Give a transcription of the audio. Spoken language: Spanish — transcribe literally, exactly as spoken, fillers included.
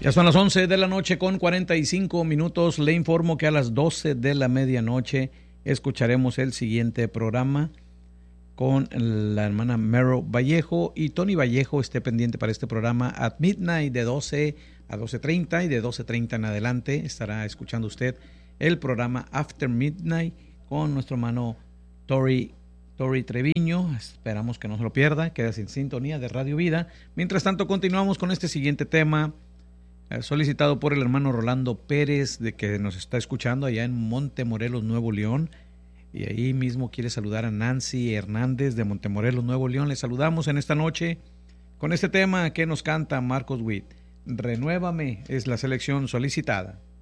Ya son las once de la noche con cuarenta y cinco minutos. Le informo que a las doce de la medianoche escucharemos el siguiente programa con la hermana Mero Vallejo, y Tony Vallejo esté pendiente para este programa at midnight de doce a doce treinta, y de doce treinta en adelante estará escuchando usted el programa After Midnight con nuestro hermano Tori Tori Treviño. Esperamos que no se lo pierda, quédese en sintonía de Radio Vida. Mientras tanto, continuamos con este siguiente tema eh, solicitado por el hermano Rolando Pérez, de que nos está escuchando allá en Montemorelos, Nuevo León, y ahí mismo quiere saludar a Nancy Hernández de Montemorelos, Nuevo León. Le saludamos en esta noche con este tema que nos canta Marcos Witt. Renuévame es la selección solicitada.